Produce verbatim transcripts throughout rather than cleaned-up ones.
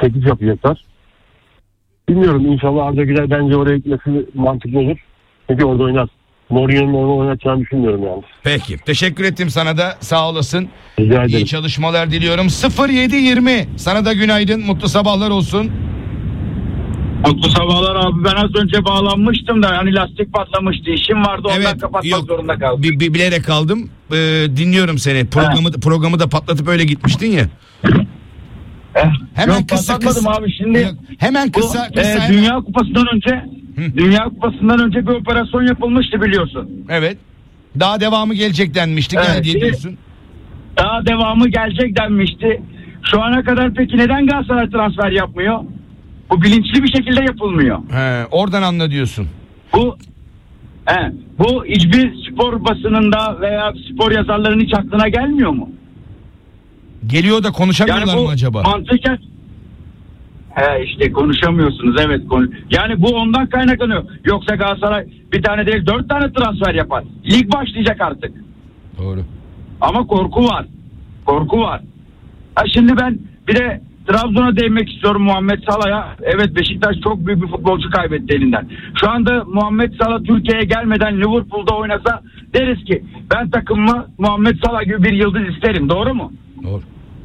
teklif yapacaklar. Bilmiyorum, inşallah Arda Güler bence oraya gitmesi mantıklı olur. Çünkü orada oynar. Mourinho'nun onu oynatacağını düşünmüyorum yani. Peki. Teşekkür ettim sana da. Sağ olasın. Rica ederim. İyi çalışmalar diliyorum. sıfır yedi yirmi. Sana da günaydın. Mutlu sabahlar olsun. Mutlu sabahlar abi. Ben az önce bağlanmıştım da hani lastik patlamıştı. İşim vardı, ondan Evet, kapatmak yok, zorunda kaldım. bi- bi- bilerek kaldım. Ee, dinliyorum seni. Programı programı da patlatıp öyle gitmiştin ya. Eh, Hemen yok, kısa patlatmadım kısa. abi şimdi. Yok, hemen kısa Bu, kısa. e, hemen- Dünya Kupası'ndan önce Hı. Dünya Kupası'ndan önce bir operasyon yapılmıştı biliyorsun. Evet. Daha devamı gelecek denmişti. Evet, Gel diye şimdi- diyorsun. Daha devamı gelecek denmişti. Şu ana kadar peki neden Galatasaray transfer yapmıyor? Bu bilinçli bir şekilde yapılmıyor. He, oradan anla diyorsun. Bu he, bu hiçbir spor basınında veya spor yazarlarının hiç aklına gelmiyor mu? Geliyor da konuşamıyorlar Yani bu mı acaba? mantıken he işte konuşamıyorsunuz, evet. Konu... Yani bu ondan kaynaklanıyor. Yoksa Galatasaray bir tane değil dört tane transfer yapar. Lig başlayacak artık. Doğru. Ama korku var. Korku var. Ha şimdi ben bir de Trabzon'a değinmek istiyorum, Muhammed Salah'a. Evet, Beşiktaş çok büyük bir futbolcu kaybetti elinden. Şu anda Muhammed Salah Türkiye'ye gelmeden Liverpool'da oynasa deriz ki ben takımıma Muhammed Salah gibi bir yıldız isterim. Doğru mu? Doğru.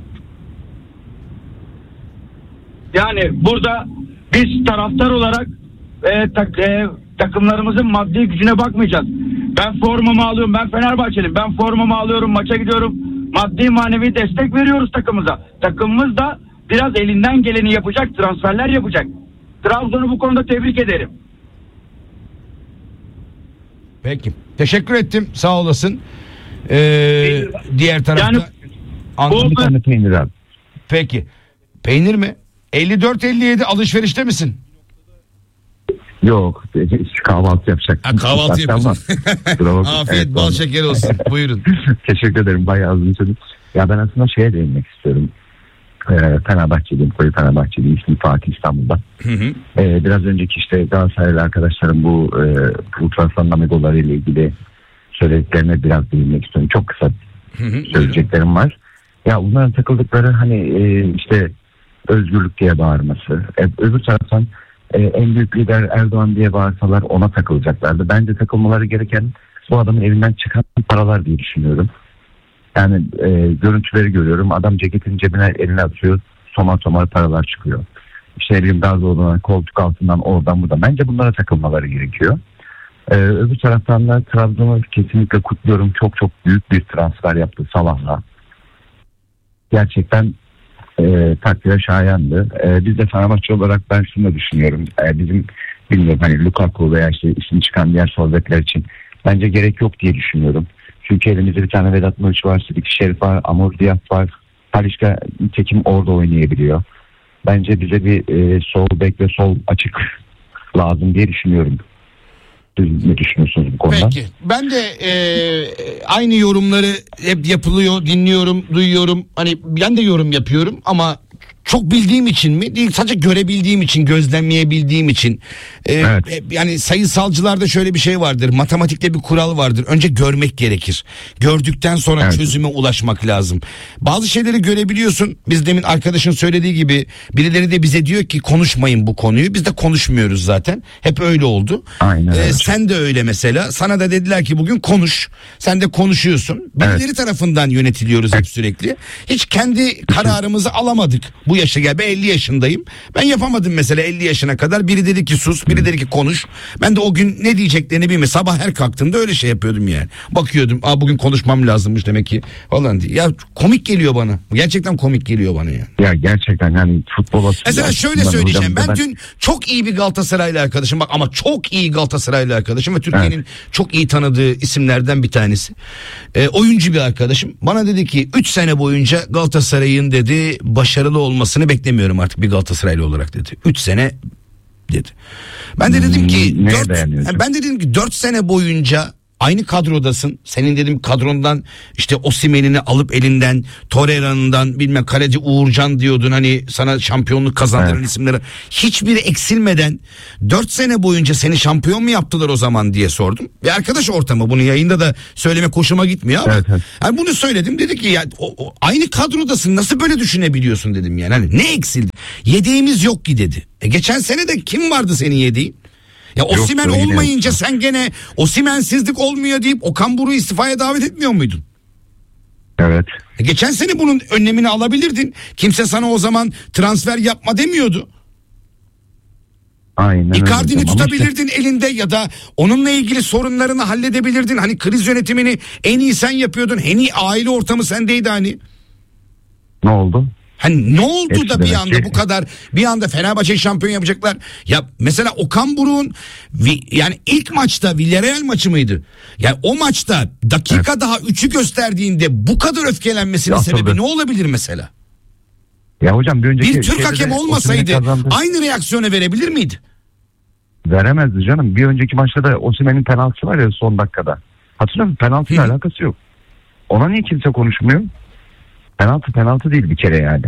Yani burada biz taraftar olarak e, tak, e, takımlarımızın maddi gücüne bakmayacağız. Ben formamı alıyorum, ben Fenerbahçeliyim. Ben formamı alıyorum, maça gidiyorum. Maddi manevi destek veriyoruz takımımıza. Takımımız da biraz elinden geleni yapacak, transferler yapacak. Trabzon'u bu konuda tebrik ederim. Peki. Teşekkür ettim. Sağ olasın. Ee, diğer tarafta Yani Anladım. bu- Bir tane peynir abi. Peki. Peynir mi? elli dört elli yedi alışverişte misin? Yok, kahvaltı yapacaktım. Ha, kahvaltı Zaten yapacaksın. var. Kusura bakma. Afiyet Evet, bal var. şeker olsun. Buyurun. Teşekkür ederim, bayağı uzun sürdü. Ya ben aslında şeye değinmek istiyorum. Ee, Fenerbahçeliyim, koyu Fenerbahçeliyim. İsmim Fatih, İstanbul'da. Hı hı. Ee, biraz önceki işte Galatasaraylı arkadaşlarım bu e, Ultrasan Amigoları ile ilgili söylediklerine biraz değinmek istiyorum. Çok kısa Hı hı. söyleyeceklerim var. Ya bunların takıldıkları hani e, işte özgürlük diye bağırması. E, öbür taraftan e, en büyük lider Erdoğan diye bağırsalar ona takılacaklardı. Bence takılmaları gereken bu adamın evinden çıkan paralar diye düşünüyorum. Yani e, görüntüleri görüyorum. Adam ceketin cebine eline atıyor. Somar somar paralar çıkıyor. İşte ne bileyim gaz olduğundan, koltuk altından, oradan buradan. Bence bunlara takılmaları gerekiyor. Ee, öbür taraftan da Trabzon'u kesinlikle kutluyorum. Çok çok büyük bir transfer yaptı Salah'la. Gerçekten e, takdire şayandı. E, biz de Fenerbahçe olarak ben şunu da düşünüyorum. E, bizim bilmiyorum hani Lukaku veya işte ismi çıkan diğer forvetler için bence gerek yok diye düşünüyorum. Çünkü elimizde bir tane Vedat Muriç var, Sidik Şerif var, Amor Diop var. Talisca nitekim orada oynayabiliyor. Bence bize bir e, sol bek ve sol açık lazım diye düşünüyorum. Siz ne düşünüyorsunuz bu konuda? Peki. Ben de e, aynı yorumları hep yapılıyor, dinliyorum, duyuyorum. Hani ben de yorum yapıyorum ama çok bildiğim için mi? Değil, sadece görebildiğim için, gözlemleyebildiğim için. Ee, Evet. e, Yani sayısalcılarda şöyle bir şey vardır. Matematikte bir kural vardır. Önce görmek gerekir. Gördükten sonra Evet. çözüme ulaşmak lazım. Bazı şeyleri görebiliyorsun. Biz demin arkadaşın söylediği gibi birileri de bize diyor ki konuşmayın bu konuyu. Biz de konuşmuyoruz zaten. Hep öyle oldu. Aynen öyle. Ee, sen de öyle mesela. Sana da dediler ki bugün konuş. Sen de konuşuyorsun. Birileri Evet. tarafından yönetiliyoruz hep sürekli. Hiç kendi kararımızı alamadık. Bu yaşa gel. Ben elli yaşındayım. Ben yapamadım mesela elli yaşına kadar. Biri dedi ki sus, biri dedi ki konuş. Ben de o gün ne diyeceklerini bilmiyorum. Sabah her kalktığımda öyle şey yapıyordum yani. Bakıyordum. Aa bugün konuşmam lazımmış demek ki falan diye. Ya komik geliyor bana. Gerçekten komik geliyor bana ya. Ya gerçekten hani futbol açısından. Mesela şöyle hocam, söyleyeceğim. Ben ben- dün çok iyi bir Galatasaraylı arkadaşım. Bak ama çok iyi Galatasaraylı arkadaşım ve Türkiye'nin çok iyi tanıdığı isimlerden bir tanesi. Ee, oyuncu bir arkadaşım. Bana dedi ki üç sene boyunca Galatasaray'ın dedi başarılı olmasını beklemiyorum artık bir Galatasaraylı olarak dedi. üç sene dedi. Ben de dedim ki Hmm, neye dört, dayanıyorsun? ben de dedim ki dört sene boyunca aynı kadrodasın. Senin dedim kadrondan işte Osimhen'ini alıp elinden, Torreira'ndan bilmem kaleci Uğurcan diyordun hani sana şampiyonluk kazandıran Evet. isimleri. Hiçbiri eksilmeden dört sene boyunca seni şampiyon mu yaptılar o zaman diye sordum. Bir arkadaş ortamı, bunu yayında da söylemek hoşuma gitmiyor ama Evet, evet. hani bunu söyledim, dedi ki ya o, o, aynı kadrodasın nasıl böyle düşünebiliyorsun dedim yani. Hani ne eksildi? Yedeğimiz yok ki dedi. E geçen sene de kim vardı senin yedeğin? Ya Osimhen Yoktu, yine olmayınca yoktu. sen gene Osimhen'sizlik olmuyor deyip Okan Buruk'u istifaya davet etmiyor muydun? Evet. E geçen sene bunun önlemini alabilirdin. Kimse sana o zaman transfer yapma demiyordu. Aynen öyle. Icardi'ni Ama tutabilirdin elinde ya da onunla ilgili sorunlarını halledebilirdin. Hani kriz yönetimini en iyi sen yapıyordun. En iyi aile ortamı sendeydi hani. işte ne oldu? Hani ne oldu Hepsi da bir demek anda ki- bu kadar bir anda Fenerbahçe şampiyon yapacaklar. Ya mesela Okan Buruk'un vi- yani ilk maçta Villarreal maçı mıydı? Yani o maçta dakika daha üçü gösterdiğinde bu kadar öfkelenmesinin Atıldı. sebebi ne olabilir mesela? Ya hocam bir önceki Bir Türk şeyde hakemi de olmasaydı Osimhen kazandı. aynı reaksiyonu verebilir miydi? Veremezdi canım. Bir önceki maçta da Osimhen'in penaltısı var ya son dakikada. Hatırlıyor musun? Penaltıyla Hı. alakası yok. Ona niye kimse konuşmuyor? Penaltı penaltı değil bir kere yani.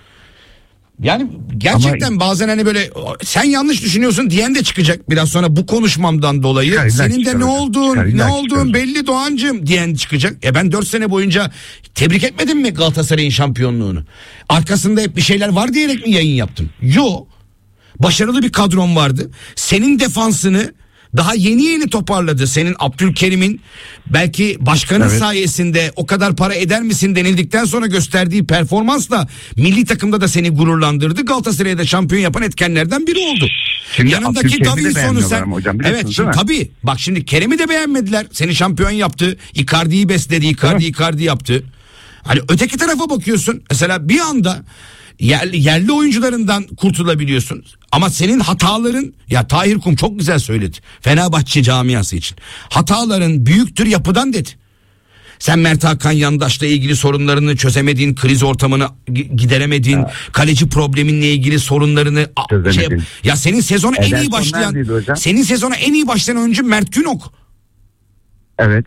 Yani gerçekten Ama- bazen hani böyle sen yanlış düşünüyorsun diyen de çıkacak biraz sonra bu konuşmamdan dolayı. Çıkar, illa Senin de çıkar ne hocam. olduğun Çıkar, illa ne çıkar olduğun hocam. belli Doğancığım diyen çıkacak. E ben dört sene boyunca tebrik etmedim mi Galatasaray'ın şampiyonluğunu? Arkasında hep bir şeyler var diyerek mi yayın yaptım? Yo. Başarılı bir kadron vardı. Senin defansını daha yeni yeni toparladı. Senin Abdülkerim'in belki başkanın Evet. sayesinde o kadar para eder misin denildikten sonra gösterdiği performansla milli takımda da seni gururlandırdı. Galatasaray'da şampiyon yapan etkenlerden biri oldu. Şimdi Yanındaki Abdülkerim'i de Davinson'u beğenmiyorlar sen ama hocam, biliyorsunuz evet şimdi değil mi? tabii bak şimdi Kerem'i de beğenmediler. Seni şampiyon yaptı. Icardi'yi besledi. Icardi Icardi yaptı. Hani öteki tarafa bakıyorsun. Mesela bir anda yerli, yerli oyuncularından kurtulabiliyorsun. Ama senin hataların ya Tahir Kum çok güzel söyledi. Fenerbahçe camiası için. Hataların büyüktür yapıdan dedi. Sen Mert Hakan Yandaş'la ilgili sorunlarını çözemediğin, kriz ortamını gi- gideremediğin, kaleci probleminle ilgili sorunlarını a- Çözemedin. şey, ya senin sezona en iyi Ederson başlayan neredeydi hocam? senin sezona en iyi başlayan oyuncu Mert Günok. Evet.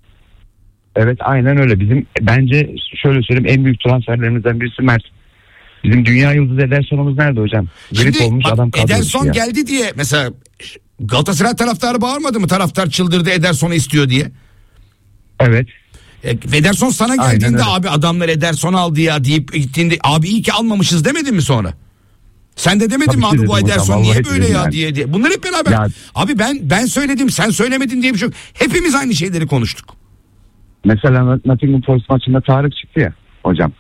Evet aynen öyle. Bizim bence şöyle söyleyeyim en büyük transferlerimizden birisi Mert. Bizim dünya yıldızı Ederson'umuz nerede hocam? Grip Şimdi olmuş bak, adam kadrosu Ederson ya. geldi diye mesela Galatasaray taraftarı bağırmadı mı? Taraftar çıldırdı Ederson'u istiyor diye. Evet. E, Ederson sana Aynen geldiğinde öyle. abi adamlar Ederson aldı ya deyip gittiğinde abi iyi ki almamışız demedin mi sonra? Sen de demedin Tabii mi ki abi dedim bu hocam, Ederson niye vallahi böyle dedim ya yani. diye diye. Bunlar hep beraber. Ya- Abi ben ben söyledim sen söylemedin diye bir şey yok. Hepimiz aynı şeyleri konuştuk. Mesela Nottingham Forest maçında Tarık çıktı ya hocam.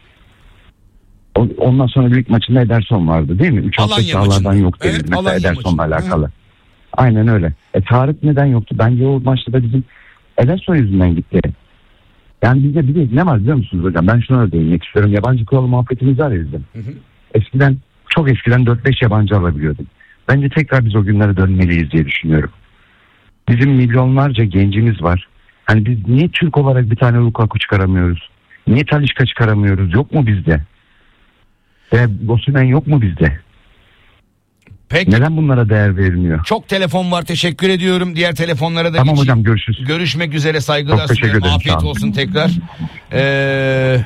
O- Ondan sonra lig maçında Ederson vardı değil mi? Üç hafta Alanya sahalardan maçında. yok dedi Evet, mesela Alanya Ederson'la maçında. alakalı. Aynen öyle. E Tarık neden yoktu? Bence o maçta da bizim Ederson yüzünden gitti. Yani bizde bir de ne var biliyor musunuz hocam? Ben şuna da değinmek istiyorum. Yabancı kuralı muhabbetimiz var ya bizim. Hı hı. Eskiden çok eskiden dört beş yabancı alabiliyordum. Bence tekrar biz o günlere dönmeliyiz diye düşünüyorum. Bizim milyonlarca gencimiz var. Hani biz niye Türk olarak bir tane Lukaku çıkaramıyoruz? Niye Talisca çıkaramıyoruz? Yok mu bizde? Ve Osimhen yok mu bizde? Peki. Neden bunlara değer verilmiyor? Çok telefon var teşekkür ediyorum. Diğer telefonlara da Tamam geçeyim. hocam görüşürüz. Görüşmek üzere saygılar Çok teşekkür sunuyorum. ederim, Afiyet sağ olun. olsun tekrar. Ee,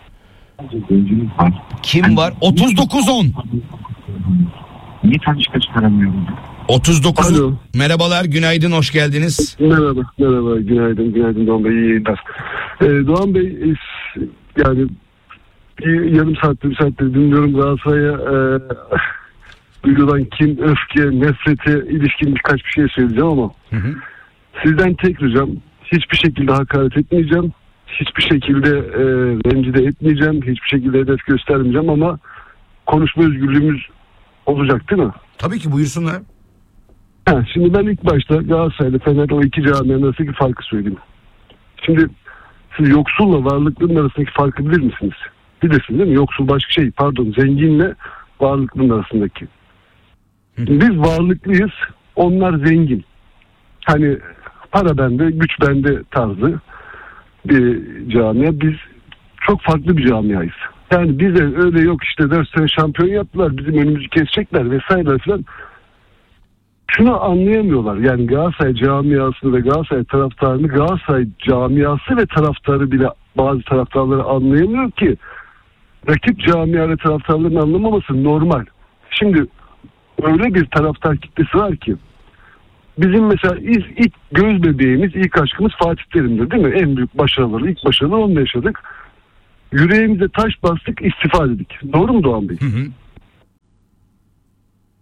kim var? otuz dokuz on. Niye Talisca çıkaramıyoruz? otuz dokuz. Alo. Merhabalar, günaydın, hoş geldiniz. Merhaba, merhaba, günaydın, günaydın Doğan Bey, iyi yayınlar. Ee, Doğan Bey, e, yani bir yarım saattir, bir saattir dinliyorum Galatasaray'a e, duyulan kin, öfke, nefrete ilişkin birkaç bir şey söyleyeceğim ama Hı hı. sizden tek ricam, hiçbir şekilde hakaret etmeyeceğim, hiçbir şekilde e, rencide etmeyeceğim, hiçbir şekilde hedef göstermeyeceğim ama konuşma özgürlüğümüz olacak değil mi? Tabii ki buyursunlar. Ha, şimdi ben ilk başta Galatasaray'la Fener o iki camianın arasındaki farkı söyleyeyim. Şimdi siz yoksulla varlıklının arasındaki farkı bilir misiniz? Bilirsin değil mi? Yoksul başka şey, pardon, zenginle varlıklının arasındaki. Biz varlıklıyız, onlar zengin. Hani para bende, güç bende tarzı bir camia. Biz çok farklı bir camiayız. Yani bize öyle yok işte dört sene şampiyon yaptılar, bizim önümüzü kesecekler vesaire falan. Şunu anlayamıyorlar. Yani Galatasaray camiasını ve Galatasaray taraftarını, Galatasaray camiası ve taraftarı bile bazı taraftarları anlayamıyor ki rakip camia ve taraftarların anlamaması normal. Şimdi öyle bir taraftar kitlesi var ki bizim mesela ilk, ilk göz bebeğimiz, ilk aşkımız Fatih Terim'dir değil mi? En büyük başarıları, ilk başarıları onunla yaşadık. Yüreğimize taş bastık, istifa dedik. Doğru mu Doğan Bey? Hı hı.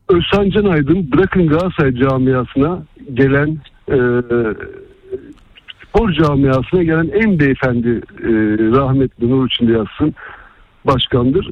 Özcan Can Aydın bırakın Galatasaray camiasına gelen e, spor camiasına gelen en beyefendi e, rahmetli nur içinde yatsın başkandır.